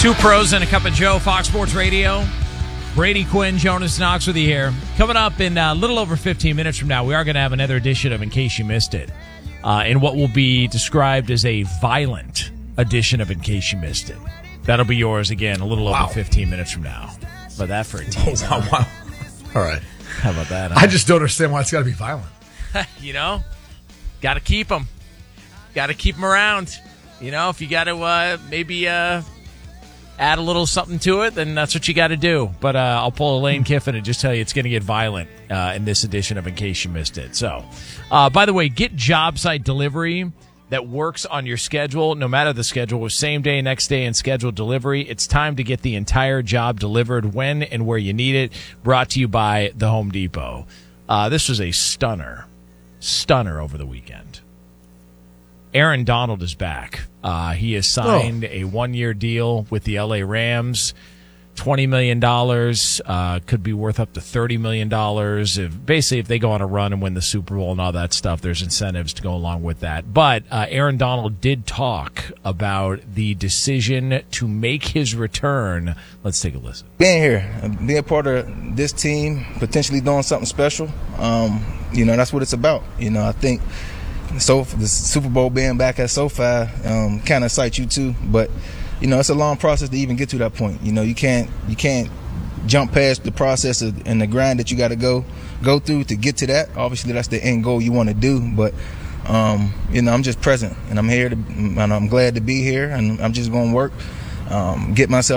Two pros and a cup of Joe, Fox Sports Radio. Brady Quinn, Jonas Knox with you here. Coming up in a little over 15 minutes from now, we are going to have another edition of In Case You Missed It, in what will be described as a violent edition of In Case You Missed It. That'll be yours again a little over 15 minutes from now. But that for a tease. Wow. All right. How about that? Huh? I just don't understand why it's got to be violent. You know, got to keep them. Got to keep them around. You know, if you got to maybe add a little something to it, then that's what you got to do. But I'll pull a Lane Kiffin and just tell you it's going to get violent in this edition of In Case You Missed It. So, by the way, get job site delivery that works on your schedule, no matter the schedule, with same day, next day, and scheduled delivery. It's time to get the entire job delivered when and where you need it. Brought to you by the Home Depot. This was a stunner over the weekend. Aaron Donald is back. He has signed a one-year deal with the LA Rams. $20 million, could be worth up to $30 million. If they go on a run and win the Super Bowl and all that stuff, there's incentives to go along with that. But Aaron Donald did talk about the decision to make his return. Let's take a listen. Being here, being part of this team, potentially doing something special, that's what it's about. I think the Super Bowl being back at SoFi kind of excites you too, but it's a long process to even get to that point. You can't jump past the process and the grind that you got to go through to get to that. Obviously, that's the end goal you want to do, but I'm just present and I'm here and I'm glad to be here, and I'm just going to work, get myself